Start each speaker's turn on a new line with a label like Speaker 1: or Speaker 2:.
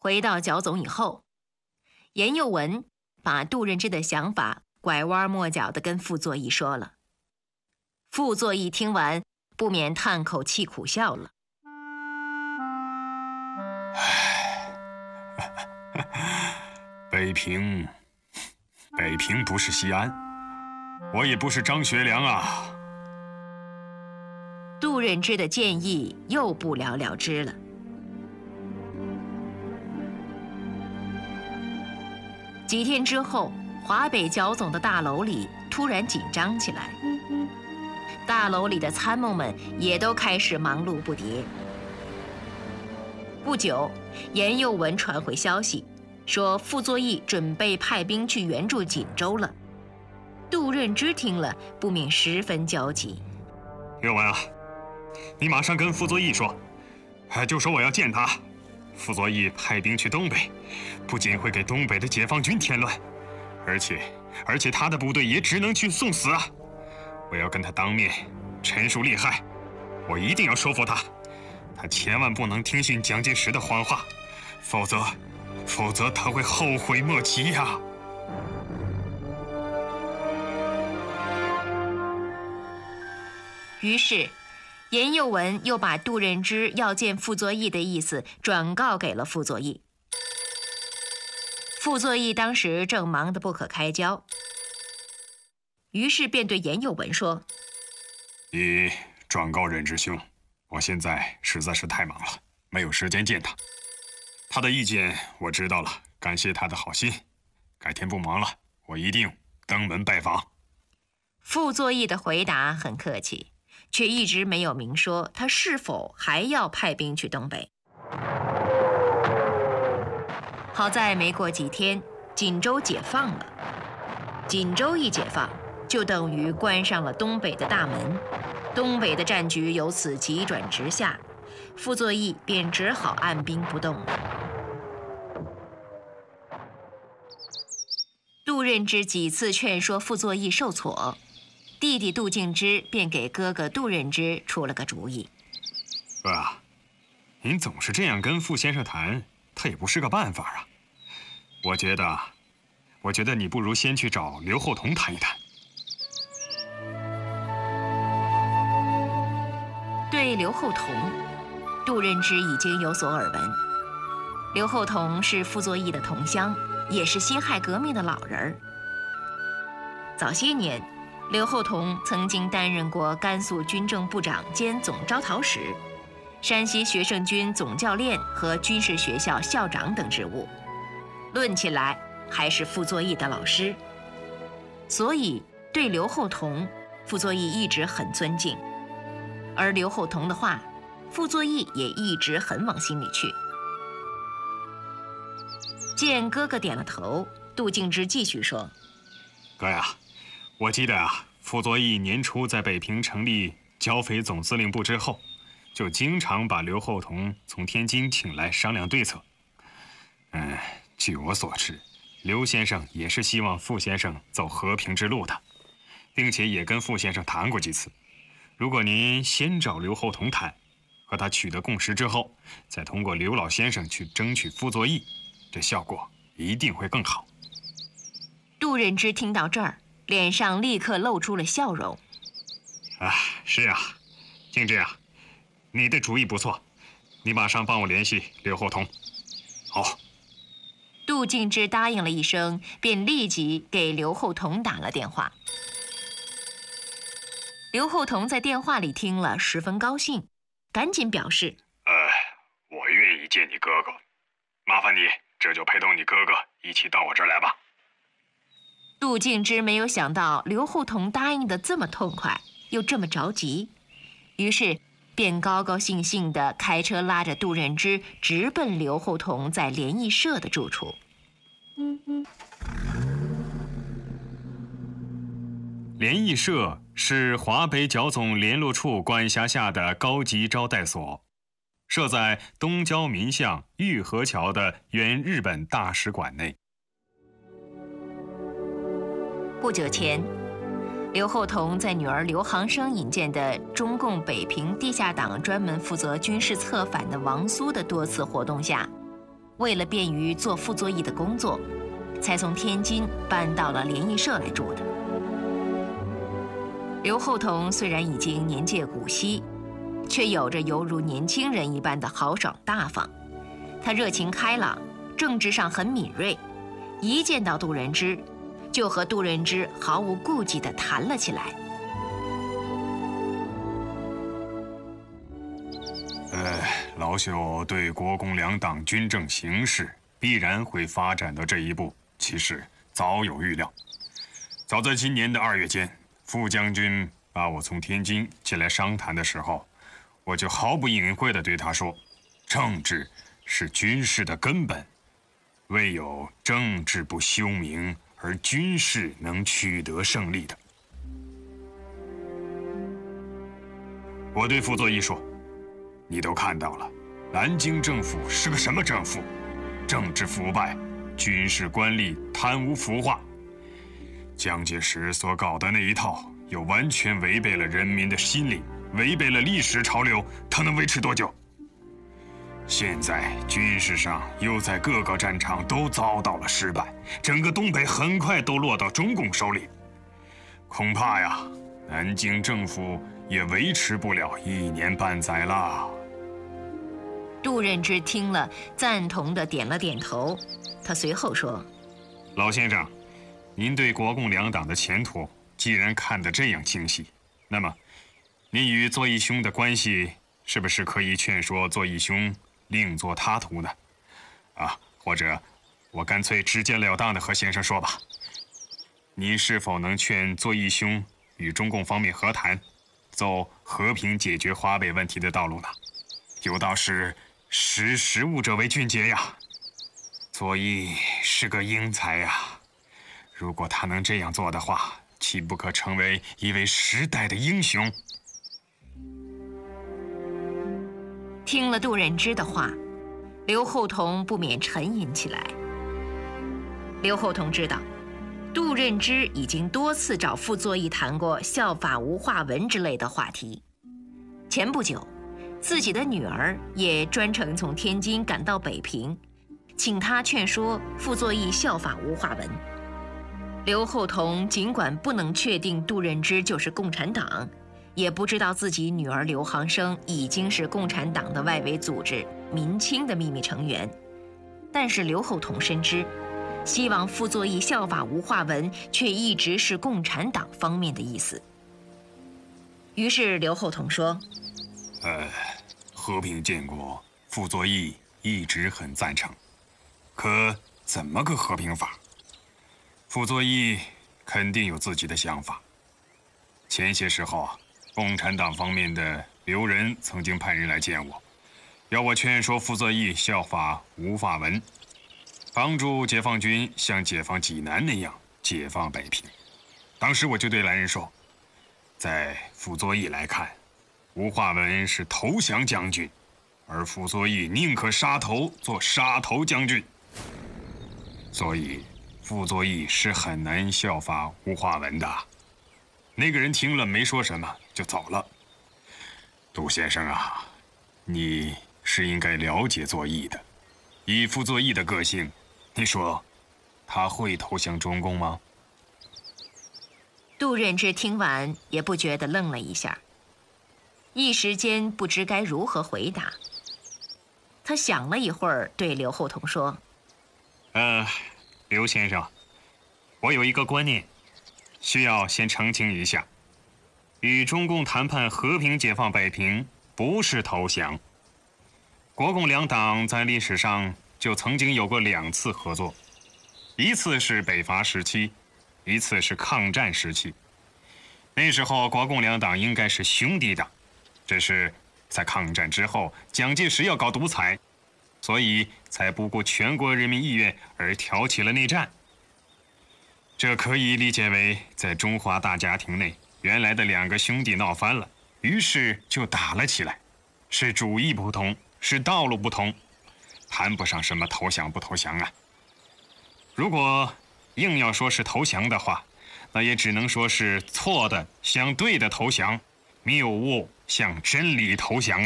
Speaker 1: 回到剿总以后，严幼文把杜任之的想法拐弯抹角地跟傅作义说了。傅作义听完，不免叹口气苦笑了。
Speaker 2: 北平不是西安，我也不是张学良啊。
Speaker 1: 杜任之的建议又不了了之了。几天之后，华北剿总的大楼里突然紧张起来，大楼里的参谋们也都开始忙碌不迭。不久，严幼文传回消息，说傅作义准备派兵去援助锦州了。杜任之听了，不免十分焦急。
Speaker 2: 幼文啊，你马上跟傅作义说，就说我要见他。傅作义派兵去东北，不仅会给东北的解放军添乱，而且他的部队也只能去送死啊！我要跟他当面陈述利害，我一定要说服他，他千万不能听信蒋介石的谎话，否则他会后悔莫及呀！
Speaker 1: 于是严幼文又把杜任之要见傅作义的意思转告给了傅作义。傅作义当时正忙得不可开交，于是便对严幼文说：
Speaker 2: 你转告任之兄，我现在实在是太忙了，没有时间见他。他的意见我知道了，感谢他的好心，改天不忙了，我一定登门拜访。
Speaker 1: 傅作义的回答很客气，却一直没有明说他是否还要派兵去东北。好在没过几天，锦州解放了。锦州一解放，就等于关上了东北的大门，东北的战局由此急转直下，傅作义便只好按兵不动了。杜任之几次劝说傅作义受挫，弟弟杜敬之便给哥哥杜任之出了个主意。
Speaker 2: 哥啊，您总是这样跟傅先生谈，他也不是个办法啊。我觉得你不如先去找刘厚同谈一谈。
Speaker 1: 对刘厚同，杜任之已经有所耳闻。刘厚同是傅作义的同乡，也是辛亥革命的老人儿。早些年，刘厚同曾经担任过甘肃军政部长兼总招讨使、山西学生军总教练和军事学校校长等职务，论起来还是傅作义的老师。所以对刘厚同，傅作义一直很尊敬，而刘厚同的话，傅作义也一直很往心里去。见哥哥点了头，杜敬之继续说：
Speaker 2: 哥呀，我记得傅作义年初在北平成立剿匪总司令部之后，就经常把刘厚同从天津请来商量对策。据我所知，刘先生也是希望傅先生走和平之路的，并且也跟傅先生谈过几次。如果您先找刘厚同谈，和他取得共识之后，再通过刘老先生去争取傅作义，这效果一定会更好。
Speaker 1: 杜任之听到这儿，脸上立刻露出了笑容。
Speaker 2: 是啊，敬之啊，你的主意不错，你马上帮我联系刘厚同。好。
Speaker 1: 杜敬之答应了一声，便立即给刘厚同打了电话。刘厚同在电话里听了，十分高兴，赶紧表示：
Speaker 2: 我愿意见你哥哥，麻烦你这就陪同你哥哥一起到我这儿来吧。
Speaker 1: 杜敬之没有想到刘厚同答应的这么痛快，又这么着急，于是便高高兴兴地开车拉着杜任之直奔刘厚同在联谊社的住处。
Speaker 2: 联谊社是华北剿总联络处管辖下的高级招待所，设在东郊民巷玉河桥的原日本大使馆内。
Speaker 1: 不久前，刘厚同在女儿刘航生引荐的中共北平地下党专门负责军事策反的王苏的多次活动下， 为了便于做傅作义的工作，才从天津搬到了联谊社来住的。刘厚同虽然已经年届古稀，却有着犹如年轻人一般的豪爽大方。他热情开朗，政治上很敏锐，一见到杜仁之，就和杜仁之毫无顾忌地谈了起来。
Speaker 2: 老朽对国共两党军政形势必然会发展到这一步，其实早有预料。早在今年的2月间，傅将军把我从天津接来商谈的时候，我就毫不隐晦地对他说：政治是军事的根本，唯有政治不休明，而军事能取得胜利的。我对傅作义说：你都看到了，南京政府是个什么政府？政治腐败，军事官吏贪污腐化。蒋介石所搞的那一套，又完全违背了人民的心理，违背了历史潮流，它能维持多久？现在军事上又在各个战场都遭到了失败，整个东北很快都落到中共手里，恐怕呀，南京政府也维持不了1年半载了。
Speaker 1: 杜仁之听了，赞同地点了点头。他随后说：
Speaker 2: 老先生，您对国共两党的前途既然看得这样清晰，那么您与作义兄的关系是不是可以劝说作义兄另作他途呢？或者我干脆直截了当地和先生说吧，您是否能劝作义兄与中共方面和谈，走和平解决华北问题的道路呢？有道是识时务者为俊杰呀，作义是个英才呀，如果他能这样做的话，岂不可成为一位时代的英雄？
Speaker 1: 听了杜仁之的话，刘厚同不免沉吟起来。刘厚同知道，杜仁之已经多次找傅作义谈过效法吴化文之类的话题。前不久，自己的女儿也专程从天津赶到北平，请他劝说傅作义效法吴化文。刘厚同尽管不能确定杜仁之就是共产党，也不知道自己女儿刘航生已经是共产党的外围组织民青的秘密成员，但是刘厚同深知，希望傅作义效法吴化文却一直是共产党方面的意思。于是刘厚同说：
Speaker 2: 和平建国，傅作义一直很赞成，可怎么个和平法？傅作义肯定有自己的想法。前些时候共产党方面的刘仁曾经派人来见我，要我劝说傅作义效法吴化文，帮助解放军像解放济南那样解放北平。当时我就对来人说，在傅作义来看，吴化文是投降将军，而傅作义宁可杀头做杀头将军，所以傅作义是很难效法吴化文的。那个人听了没说什么就走了。杜先生啊，你是应该了解作义的，以傅作义的个性，你说他会投降中共吗？
Speaker 1: 杜仁之听完也不觉得愣了一下，一时间不知该如何回答。他想了一会儿，对刘厚同说：
Speaker 2: 刘先生，我有一个观念，需要先澄清一下。与中共谈判和平解放北平，不是投降。国共两党在历史上就曾经有过2次合作，一次是北伐时期，一次是抗战时期。那时候国共两党应该是兄弟党，只是在抗战之后，蒋介石要搞独裁，所以才不顾全国人民意愿而挑起了内战。这可以理解为，在中华大家庭内，原来的2个兄弟闹翻了，于是就打了起来。是主意不同，是道路不同，谈不上什么投降不投降啊。如果硬要说是投降的话，那也只能说是错的向对的投降，谬误向真理投降。